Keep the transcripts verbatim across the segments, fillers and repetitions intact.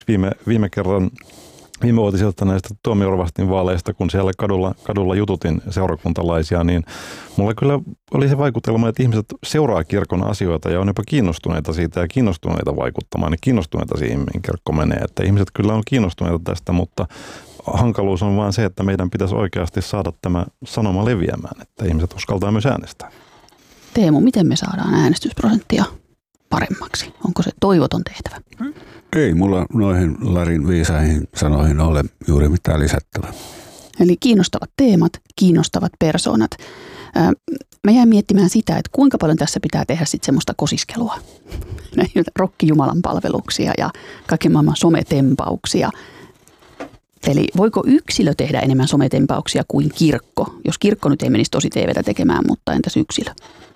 viime, viime kerran viime uutisilta näistä tuomiorovastin vaaleista, kun siellä kadulla, kadulla jututin seurakuntalaisia, niin mulla kyllä oli se vaikutelma, että ihmiset seuraa kirkon asioita ja on jopa kiinnostuneita siitä ja kiinnostuneita vaikuttamaan ja kiinnostuneita siihen, mihin kirkko menee. Että ihmiset kyllä on kiinnostuneita tästä, mutta hankaluus on vaan se, että meidän pitäisi oikeasti saada tämä sanoma leviämään, että ihmiset uskaltaa myös äänestää. Teemu, miten me saadaan äänestysprosenttia paremmaksi? Onko se toivoton tehtävä? Ei mulla noihin Larin viisaihin sanoihin ole juuri mitään lisättävää. Eli kiinnostavat teemat, kiinnostavat persoonat. Mä jäin miettimään sitä, että kuinka paljon tässä pitää tehdä sitten semmoista kosiskelua. Näitä rokkijumalan palveluksia ja kaiken maailman sometempauksia. Eli voiko yksilö tehdä enemmän sometempauksia kuin kirkko? Jos kirkko nyt ei menisi tosi T V:tä tekemään, mutta entäs yksilö?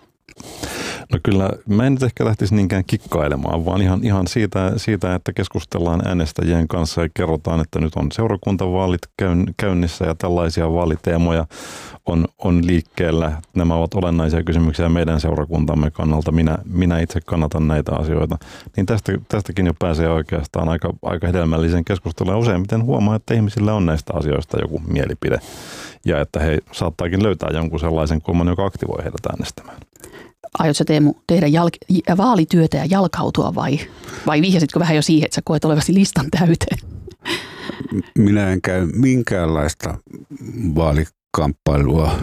No kyllä, mä en nyt ehkä lähtisi niinkään kikkailemaan, vaan ihan, ihan siitä, siitä, että keskustellaan äänestäjien kanssa ja kerrotaan, että nyt on seurakuntavaalit käynnissä ja tällaisia vaaliteemoja on, on liikkeellä. Nämä ovat olennaisia kysymyksiä meidän seurakuntamme kannalta. Minä, minä itse kannatan näitä asioita. Niin tästä, tästäkin jo pääsee oikeastaan aika, aika hedelmälliseen keskusteluun. Useimmiten huomaa, että ihmisillä on näistä asioista joku mielipide ja että he saattaakin löytää jonkun sellaisen kulman, joka aktivoi heidät äänestämään. Aiotko sä, Teemu, tehdä jalk- vaalityötä ja jalkautua vai, vai vihjasitko vähän jo siihen, että sä koet olevasi listan täyteen? Minä en käy minkäänlaista vaalikamppailua.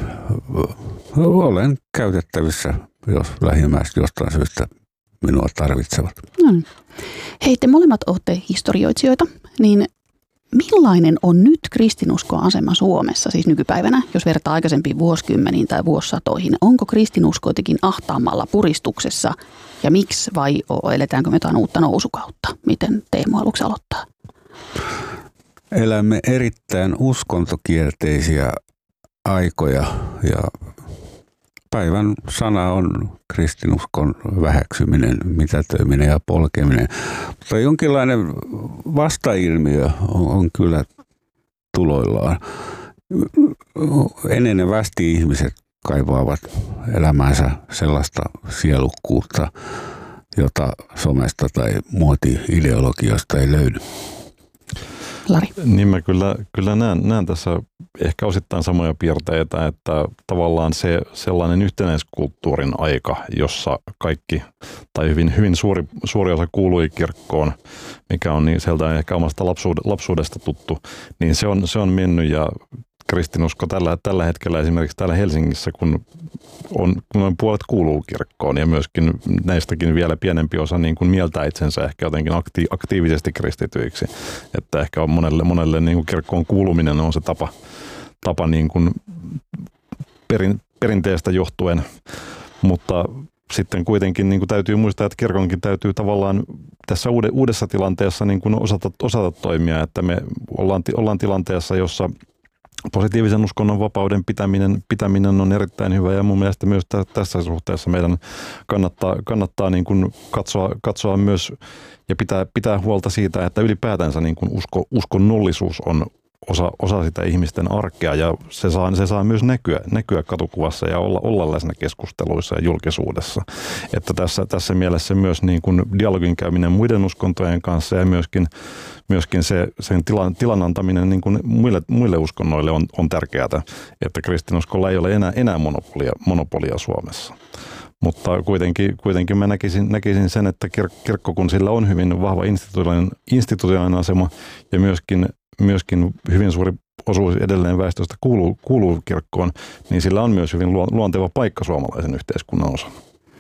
Olen käytettävissä, jos lähimmäiset jostain syystä minua tarvitsevat. No. Hei, te molemmat olette historioitsijoita, niin millainen on nyt kristinuskon asema Suomessa, siis nykypäivänä, jos vertaa aikaisempiin vuosikymmeniin tai vuosisatoihin? Onko kristinusko jotenkin ahtaammalla puristuksessa ja miksi vai eletäänkö me jotain uutta nousukautta? Miten Teemu aluksi aloittaa? Elämme erittäin uskontokielteisiä aikoja ja päivän sana on kristinuskon vähäksyminen, mitätöiminen ja polkeminen. Mutta jonkinlainen vastailmiö on, on kyllä tuloillaan. Enenevästi ihmiset kaivaavat elämäänsä sellaista sielukkuutta, jota somesta tai muoti-ideologiosta ei löydy. Lari. Niin mä kyllä, kyllä näen, näen tässä ehkä osittain samoja piirteitä, että tavallaan se sellainen yhtenäiskulttuurin aika, jossa kaikki tai hyvin, hyvin suuri, suuri osa kuului kirkkoon, mikä on niin sieltä ehkä omasta lapsuudesta tuttu, niin se on, se on mennyt ja kristinusko tällä, tällä hetkellä esimerkiksi täällä Helsingissä, kun on noin puolet kuuluu kirkkoon ja myöskin näistäkin vielä pienempi osa niin kuin mieltää itsensä ehkä jotenkin akti, aktiivisesti kristityiksi. Että ehkä on monelle, monelle niin kuin kirkkoon kuuluminen on se tapa, tapa niin kuin perin, perinteestä johtuen, mutta sitten kuitenkin niin kuin täytyy muistaa, että kirkonkin täytyy tavallaan tässä uudessa tilanteessa niin kuin osata, osata toimia, että me ollaan, ollaan tilanteessa, jossa positiivisen uskonnon vapauden pitäminen, pitäminen on erittäin hyvä ja mun mielestä myös tässä suhteessa meidän kannattaa, kannattaa niin kuin katsoa, katsoa myös ja pitää, pitää huolta siitä, että ylipäätänsä niin kuin usko, uskonnollisuus on osa, osa sitä ihmisten arkea ja se saa, se saa myös näkyä, näkyä katukuvassa ja olla, olla läsnä keskusteluissa ja julkisuudessa. Että tässä, tässä mielessä myös niin kuin dialogin käyminen muiden uskontojen kanssa ja myöskin Myöskin se, sen tilan, tilan antaminen niin kuin muille, muille uskonnoille on, on tärkeää, että kristinuskolla ei ole enää, enää monopolia, monopolia Suomessa. Mutta kuitenkin, kuitenkin mä näkisin, näkisin sen, että kirkko, kun sillä on hyvin vahva institutionaalinen, institutionaalinen asema ja myöskin, myöskin hyvin suuri osuus edelleen väestöstä kuuluu, kuuluu kirkkoon, niin sillä on myös hyvin luonteva paikka suomalaisen yhteiskunnan osana.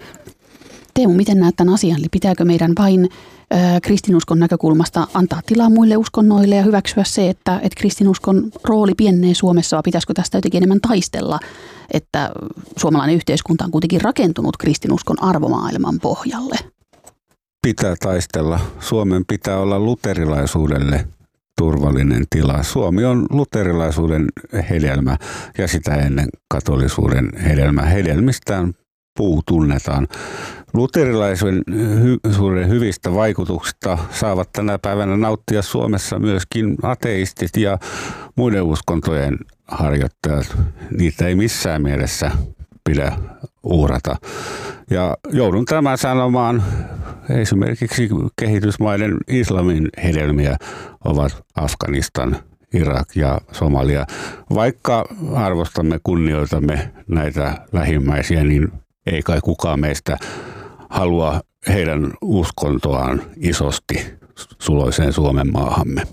Teemu, miten näet tämän asian? Eli pitääkö meidän vain ö, kristinuskon näkökulmasta antaa tilaa muille uskonnoille ja hyväksyä se, että, että kristinuskon rooli pienenee Suomessa, vai pitäisikö tästä jotenkin enemmän taistella, että suomalainen yhteiskunta on kuitenkin rakentunut kristinuskon arvomaailman pohjalle? Pitää taistella. Suomen pitää olla luterilaisuudelle turvallinen tila. Suomi on luterilaisuuden hedelmä ja sitä ennen katolisuuden hedelmä. Hedelmistään puu tunnetaan. Luterilaisuuden hy- hyvistä vaikutuksista saavat tänä päivänä nauttia Suomessa myöskin ateistit ja muiden uskontojen harjoittajat. Niitä ei missään mielessä pidä uhrata. Ja joudun tämän sanomaan, esimerkiksi kehitysmaiden islamin hedelmiä ovat Afganistan, Irak ja Somalia. Vaikka arvostamme, kunnioitamme näitä lähimmäisiä, niin ei kai kukaan meistä halua heidän uskontoaan isosti suloiseen Suomen maahamme.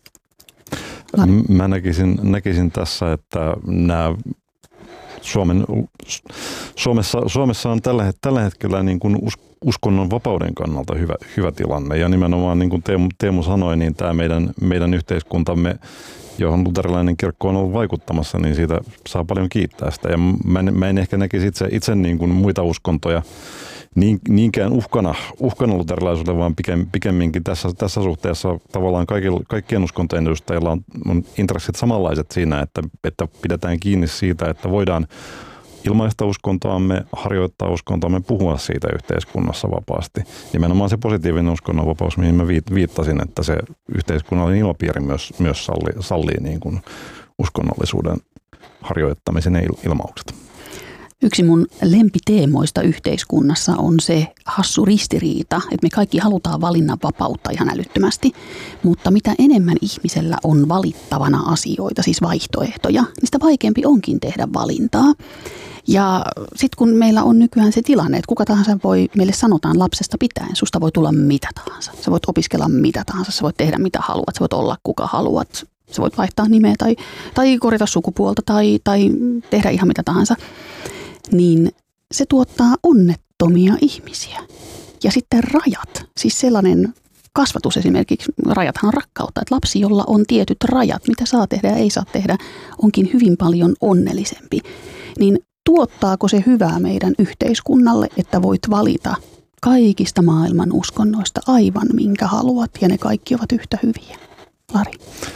Mä näkisin, näkisin tässä, että nämä Suomen, Suomessa, Suomessa on tällä, tällä hetkellä niin kuin uskonnon vapauden kannalta hyvä, hyvä tilanne. Ja nimenomaan niin kuin Teemu, Teemu sanoi, niin tämä meidän, meidän yhteiskuntamme, johon luterilainen kirkko on ollut vaikuttamassa, niin siitä saa paljon kiittää sitä. Ja mä en, mä en ehkä näkisi itse, itse niin kuin muita uskontoja niin, niinkään uhkana, uhkana luterilaisuudelle, vaan pikemminkin tässä, tässä suhteessa tavallaan kaikilla, kaikkien uskontojen edustajilla on, on intressit samanlaiset siinä, että, että pidetään kiinni siitä, että voidaan ilmaista uskontoamme, harjoittaa uskontoamme, puhua siitä yhteiskunnassa vapaasti. Nimenomaan se positiivinen uskonnonvapaus, mihin mä viittasin, että se yhteiskunnallinen ilmapiiri myös, myös sallii, sallii niin kuin uskonnollisuuden harjoittamisen ja ilmaukset. Yksi mun lempiteemoista yhteiskunnassa on se hassu ristiriita, että me kaikki halutaan valinnanvapautta ihan älyttömästi, mutta mitä enemmän ihmisellä on valittavana asioita, siis vaihtoehtoja, niin sitä vaikeampi onkin tehdä valintaa. Ja sitten kun meillä on nykyään se tilanne, että kuka tahansa voi, meille sanotaan lapsesta pitäen, susta voi tulla mitä tahansa. Sä voit opiskella mitä tahansa, sä voit tehdä mitä haluat, sä voit olla kuka haluat, sä voit vaihtaa nimeä tai, tai korjata sukupuolta tai, tai tehdä ihan mitä tahansa. Niin se tuottaa onnettomia ihmisiä. Ja sitten rajat, siis sellainen kasvatus esimerkiksi, rajathan on rakkautta, että lapsi, jolla on tietyt rajat, mitä saa tehdä ja ei saa tehdä, onkin hyvin paljon onnellisempi. Niin tuottaako se hyvää meidän yhteiskunnalle, että voit valita kaikista maailman uskonnoista aivan minkä haluat ja ne kaikki ovat yhtä hyviä? Lari.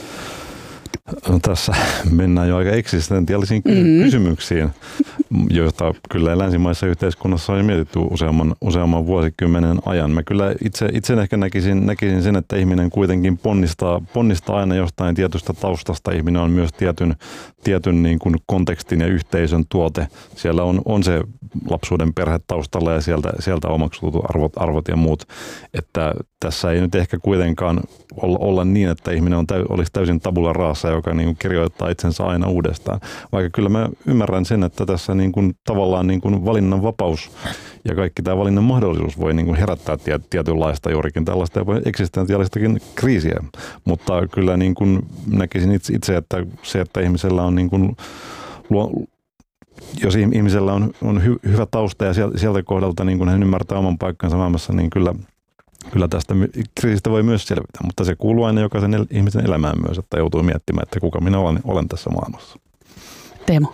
No, tässä mennään jo aika eksistentiaalisiin mm-hmm. kysymyksiin, joita kyllä länsimaisessa yhteiskunnassa on mietitty useamman, useamman vuosikymmenen ajan. Mä kyllä itse, itse ehkä näkisin, näkisin sen, että ihminen kuitenkin ponnistaa, ponnistaa aina jostain tietystä taustasta. Ihminen on myös tietyn, tietyn niin kuin kontekstin ja yhteisön tuote. Siellä on, on se lapsuuden perhe taustalla ja sieltä, sieltä omaksutut arvot, arvot ja muut. Että tässä ei nyt ehkä kuitenkaan olla, olla niin, että ihminen on täy, olisi täysin tabula rasa, joka niin kuin kirjoittaa itsensä aina uudestaan. Vaikka kyllä mä ymmärrän sen, että tässä niin kuin, tavallaan niin kuin valinnan vapaus ja kaikki tämä valinnan mahdollisuus voi niin kuin herättää tiet, tietynlaista juurikin tällaista eksistentiaalistakin kriisiä. Mutta kyllä niin kuin näkisin itse, että se, että ihmisellä on niin kuin luo, jos ihmisellä on, on hy, hyvä tausta ja sieltä, sieltä kohdalta niin kun hän ymmärtää oman paikkansa maailmassa, niin kyllä, kyllä tästä kriisistä voi myös selvitä. Mutta se kuuluu aina jokaisen el, ihmisen elämään myös, että joutuu miettimään, että kuka minä olen, olen tässä maailmassa. Teemu.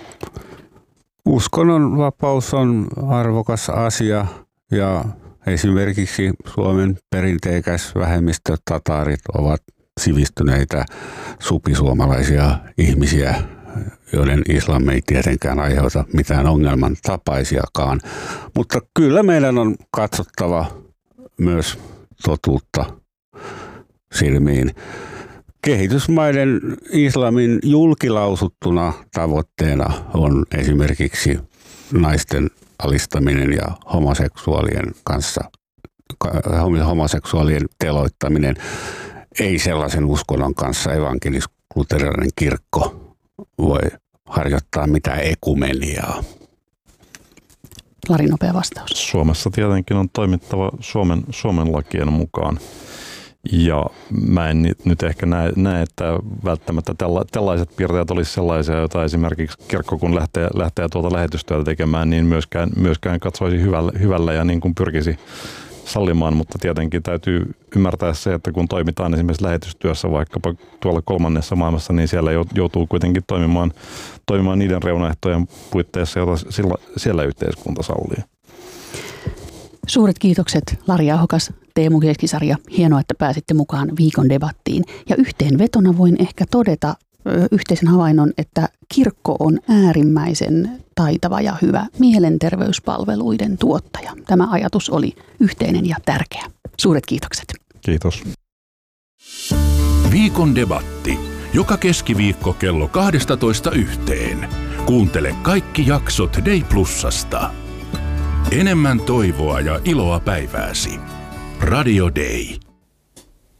Uskonnonvapaus on arvokas asia ja esimerkiksi Suomen perinteikäs vähemmistö tataarit ovat sivistyneitä supisuomalaisia ihmisiä, joiden islam ei tietenkään aiheuta mitään ongelman tapaisiakaan. Mutta kyllä meidän on katsottava myös totuutta silmiin. Kehitysmaiden islamin julkilausuttuna tavoitteena on esimerkiksi naisten alistaminen ja homoseksuaalien kanssa, homoseksuaalien teloittaminen. Ei sellaisen uskonnon kanssa evankelis-luterilainen kirkko voi harjoittaa mitään ekumeniaa. Lari, nopea vastaus. Suomessa tietenkin on toimittava Suomen, Suomen lakien mukaan. Ja mä en nyt ehkä näe, näe että välttämättä tälla, tällaiset piirteet olisi sellaisia, joita esimerkiksi kirkko kun lähtee, lähtee tuolta lähetystyötä tekemään, niin myöskään, myöskään katsoisi hyvällä, hyvällä ja niin kuin pyrkisi sallimaan, mutta tietenkin täytyy ymmärtää se, että kun toimitaan esimerkiksi lähetystyössä vaikkapa tuolla kolmannessa maailmassa, niin siellä joutuu kuitenkin toimimaan, toimimaan niiden reunaehtojen puitteissa, joita sillä, siellä yhteiskunta sallii. Suuret kiitokset Lari Ahokas, Teemu Keskisarja. Hienoa, että pääsitte mukaan viikon debattiin. Ja yhteenvetona voin ehkä todeta ö, yhteisen havainnon, että kirkko on äärimmäisen taitava ja hyvä mielenterveyspalveluiden tuottaja. Tämä ajatus oli yhteinen ja tärkeä. Suuret kiitokset. Kiitos. Viikon debatti. Joka keskiviikko kello kaksitoista yhteen. Kuuntele kaikki jaksot Day Plusasta. Enemmän toivoa ja iloa päivääsi. Radio Day.